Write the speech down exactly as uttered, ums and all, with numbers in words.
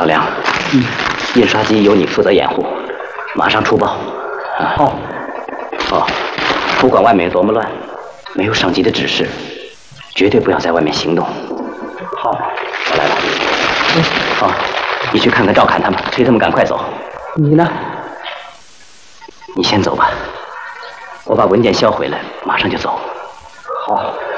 小梁，嗯，印刷机由你负责掩护，马上出报。啊、哦，哦，不管外面有多么乱，没有上级的指示，绝对不要在外面行动。好，我来了。嗯，好，你去看看赵侃他们，催他们赶快走。你呢？你先走吧，我把文件销毁了，马上就走。好。